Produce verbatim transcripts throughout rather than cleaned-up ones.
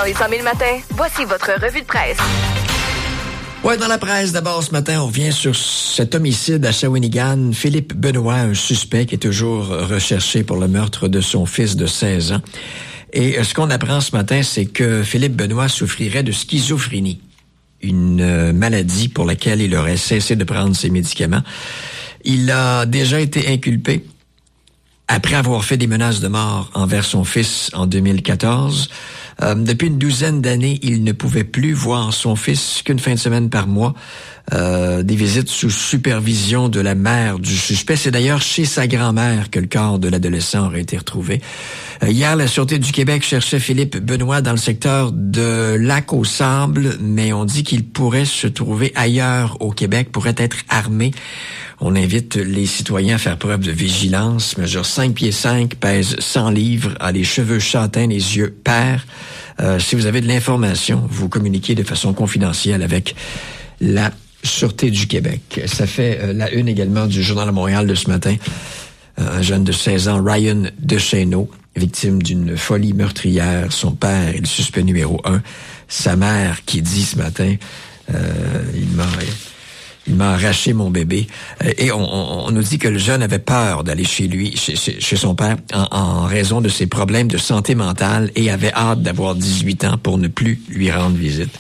Dans les cent mille matins, voici votre revue de presse. Ouais, dans la presse, d'abord, ce matin, on revient sur cet homicide à Shawinigan. Philippe Benoît, un suspect qui est toujours recherché pour le meurtre de son fils de seize ans. Et ce qu'on apprend ce matin, c'est que Philippe Benoît souffrirait de schizophrénie, une maladie pour laquelle il aurait cessé de prendre ses médicaments. Il a déjà été inculpé après avoir fait des menaces de mort envers son fils en deux mille quatorze. Euh, depuis une douzaine d'années, il ne pouvait plus voir son fils qu'une fin de semaine par mois. Euh, des visites sous supervision de la mère du suspect. C'est d'ailleurs chez sa grand-mère que le corps de l'adolescent aurait été retrouvé. Euh, hier, la Sûreté du Québec cherchait Philippe Benoît dans le secteur de Lac-aux-Sables, mais on dit qu'il pourrait se trouver ailleurs au Québec, pourrait être armé. On invite les citoyens à faire preuve de vigilance. Mesure cinq pieds cinq, pèse cent livres, a les cheveux châtains, les yeux pairs. Euh, si vous avez de l'information, vous communiquez de façon confidentielle avec la Sûreté du Québec. Ça fait euh, la une également du Journal de Montréal de ce matin. Euh, un jeune de seize ans, Ryan Deschêneau, victime d'une folie meurtrière. Son père est le suspect numéro un. Sa mère qui dit ce matin, euh, il m'a... Il m'a arraché mon bébé. Et on, on, on nous dit que le jeune avait peur d'aller chez lui, chez, chez son père, en, en raison de ses problèmes de santé mentale et avait hâte d'avoir dix-huit ans pour ne plus lui rendre visite.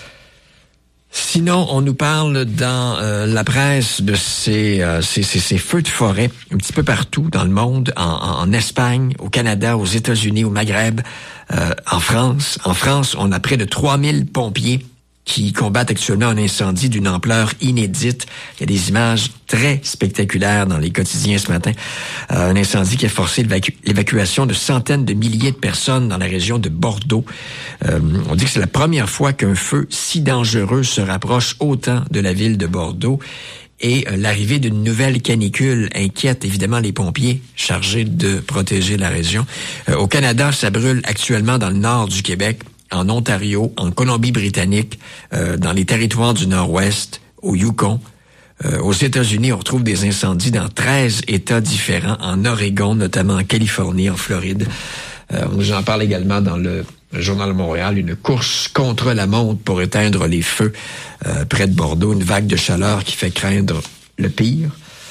Sinon, on nous parle dans euh, la presse de ces, euh, ces, ces, ces feux de forêt un petit peu partout dans le monde, en, en Espagne, au Canada, aux États-Unis, au Maghreb, euh, en France. En France, on a près de trois mille pompiers qui combattent actuellement un incendie d'une ampleur inédite. Il y a des images très spectaculaires dans les quotidiens ce matin. Euh, un incendie qui a forcé l'évacu- l'évacuation de centaines de milliers de personnes dans la région de Bordeaux. Euh, on dit que c'est la première fois qu'un feu si dangereux se rapproche autant de la ville de Bordeaux. Et euh, l'arrivée d'une nouvelle canicule inquiète évidemment les pompiers chargés de protéger la région. Euh, au Canada, ça brûle actuellement dans le nord du Québec, en Ontario, en Colombie-Britannique, euh, dans les territoires du Nord-Ouest, au Yukon. Euh, aux États-Unis, on retrouve des incendies dans treize États différents, en Oregon, notamment en Californie, en Floride. Euh, j'en parle également dans le Journal de Montréal, une course contre la montre pour éteindre les feux euh, près de Bordeaux, une vague de chaleur qui fait craindre le pire.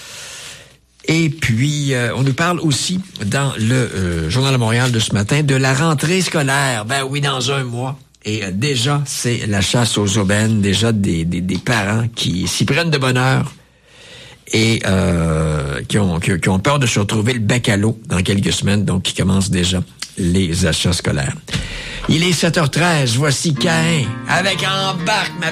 Et puis, euh, on nous parle aussi, dans le euh, Journal de Montréal de ce matin, de la rentrée scolaire. Ben oui, dans un mois. Et euh, déjà, c'est la chasse aux aubaines, déjà des, des, des parents qui s'y prennent de bonne heure et euh, qui, ont, qui, qui ont peur de se retrouver le bec à l'eau dans quelques semaines, donc qui commencent déjà les achats scolaires. Il est sept heures treize, voici Caïn avec Embarque ma